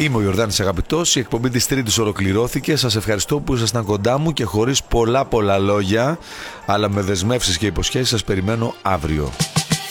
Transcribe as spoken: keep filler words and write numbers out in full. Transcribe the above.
Είμαι ο Ιορδάνης Αγαπητός, η εκπομπή της Τρίτης ολοκληρώθηκε. Σας ευχαριστώ που ήσασταν κοντά μου και χωρίς πολλά πολλά λόγια, αλλά με δεσμεύσεις και υποσχέσεις σας περιμένω αύριο.